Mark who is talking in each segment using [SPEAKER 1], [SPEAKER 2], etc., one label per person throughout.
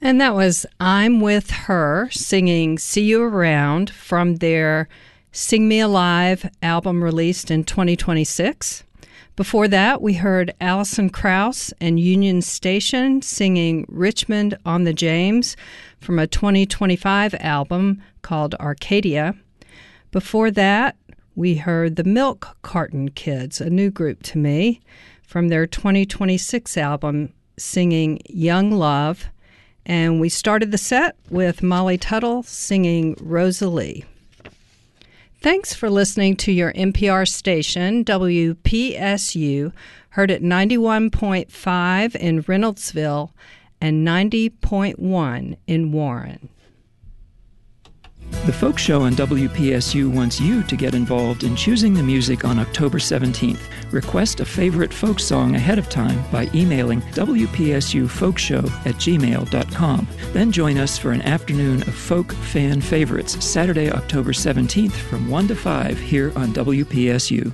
[SPEAKER 1] And that was I'm With Her singing See You Around from their Sing Me Alive album released in 2026. Before that, we heard Alison Krauss and Union Station singing Richmond on the James from a 2025 album called Arcadia. Before that, we heard the Milk Carton Kids, a new group to me, from their 2026 album singing Young Love. And we started the set with Molly Tuttle singing Rosalie. Thanks for listening to your NPR station, WPSU, heard at 91.5 in Reynoldsville and 90.1 in Warren.
[SPEAKER 2] The Folk Show on WPSU wants you to get involved in choosing the music on October 17th. Request a favorite folk song ahead of time by emailing wpsufolkshow@gmail.com. Then join us for an afternoon of folk fan favorites, Saturday, October 17th from 1 to 5 here on WPSU.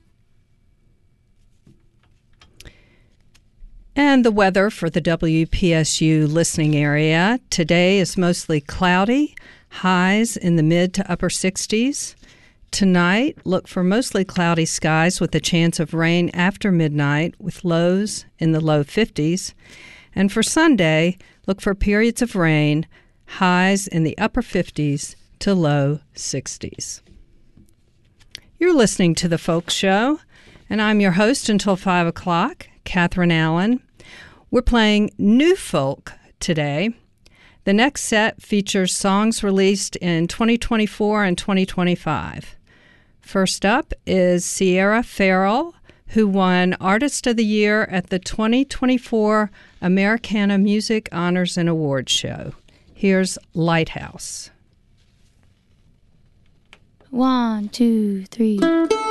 [SPEAKER 1] And the weather for the WPSU listening area. Today is mostly cloudy. Highs in the mid to upper 60s. Tonight, look for mostly cloudy skies with a chance of rain after midnight with lows in the low 50s. And for Sunday, look for periods of rain, highs in the upper 50s to low 60s. You're listening to The Folk Show, and I'm your host until 5 o'clock, Catherine Allen. We're playing new folk today. The next set features songs released in 2024 and 2025. First up is Sierra Farrell, who won Artist of the Year at the 2024 Americana Music Honors and Awards Show. Here's Lighthouse.
[SPEAKER 3] 1, 2, 3.